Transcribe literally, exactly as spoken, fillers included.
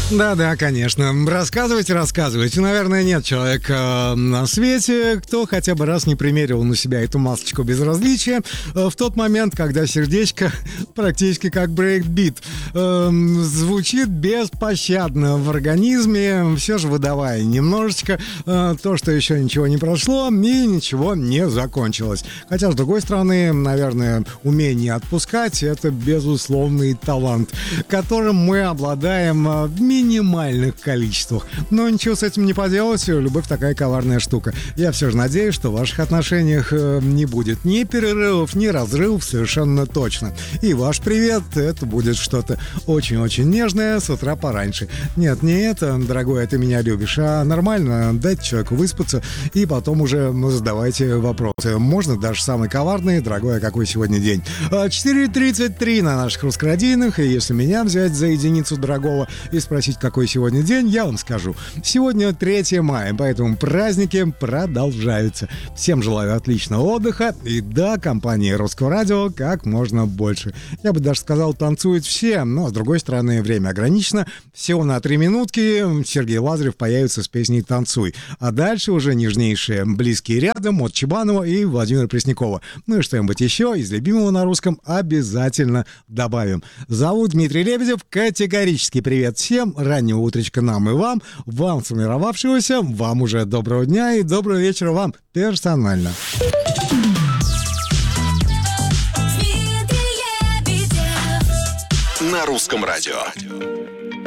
Да-да, конечно. Рассказывайте, рассказывайте. Наверное, нет человека на свете, кто хотя бы раз не примерил на себя эту масочку безразличия в тот момент, когда сердечко практически как брейкбит звучит беспощадно в организме, все же выдавая немножечко то, что еще ничего не прошло и ничего не закончилось. Хотя, с другой стороны, наверное, умение отпускать — это безусловный талант, которым мы обладаем в минимальных количествах. Но ничего с этим не поделать, любовь такая коварная штука. Я все же надеюсь, что в ваших отношениях не будет ни перерывов, ни разрывов, совершенно точно. И ваш привет — это будет что-то очень-очень нежное с утра пораньше. Нет, не это, дорогой, ты меня любишь, а нормально, дайте человеку выспаться и потом уже задавайте вопросы. Можно даже самый коварный, дорогой, а какой сегодня день? четыре тридцать три на наших русскородийных, и если меня взять за единицу дорогого и спросить, какой сегодня день, я вам скажу. Сегодня третье мая, поэтому праздники продолжаются. Всем желаю отличного отдыха и, да, компании Русского радио как можно больше. Я бы даже сказал, танцуют все, но, с другой стороны, время ограничено. Всего на три минутки Сергей Лазарев появится с песней «Танцуй». А дальше уже нежнейшие «Близкие рядом» от Чебанова и Владимира Преснякова. Ну и что-нибудь еще из любимого на русском обязательно добавим. Зовут Дмитрий Лебедев. Категорический привет всем. Раннего утречка нам и вам. Вам сформировавшегося. Вам уже доброго дня и доброго вечера вам персонально. На русском радио.